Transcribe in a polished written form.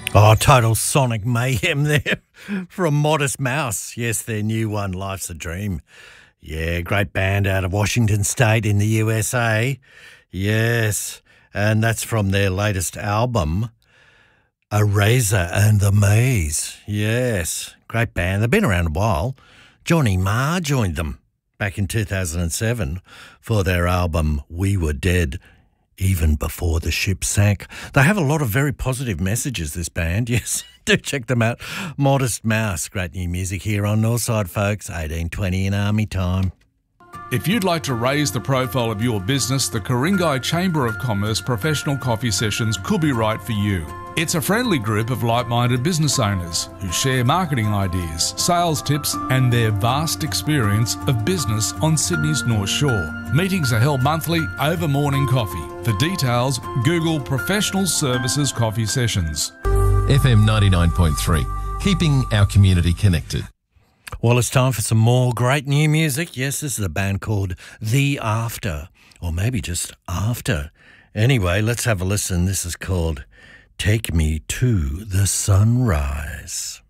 Oh, total sonic mayhem there from Modest Mouse. Yes, their new one, Life's a Dream. Yeah, great band out of Washington State in the USA. Yes, and that's from their latest album, A Razor and the Maze. Yes, great band. They've been around a while. Johnny Marr joined them back in 2007 for their album We Were Dead Even Before the Ship Sank. They have a lot of very positive messages, this band. Yes, do check them out. Modest Mouse, great new music here on Northside, folks. 18:20 in Army time. If you'd like to raise the profile of your business, the Ku-ring-gai Chamber of Commerce Professional Coffee Sessions could be right for you. It's a friendly group of like-minded business owners who share marketing ideas, sales tips and their vast experience of business on Sydney's North Shore. Meetings are held monthly over morning coffee. For details, Google Professional Services Coffee Sessions. FM 99.3, keeping our community connected. Well, it's time for some more great new music. Yes, this is a band called The After, or maybe just After. Anyway, let's have a listen. This is called Take Me to the Sunrise.